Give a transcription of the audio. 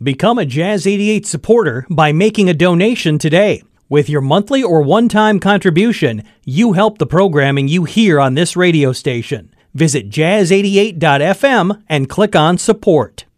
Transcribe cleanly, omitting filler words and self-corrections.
Become a Jazz 88 supporter by making a donation today. With your monthly or one-time contribution, you help the programming you hear on this radio station. Visit jazz88.fm and click on support.